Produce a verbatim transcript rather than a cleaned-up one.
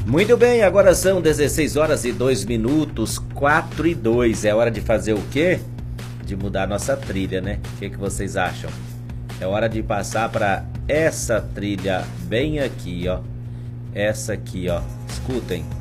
Muito bem, agora são dezesseis horas e dois minutos, quatro e dois. É hora de fazer o quê? De mudar nossa trilha, né? O que, que vocês acham? É hora de passar para essa trilha bem aqui, ó. Essa aqui, ó. Escutem.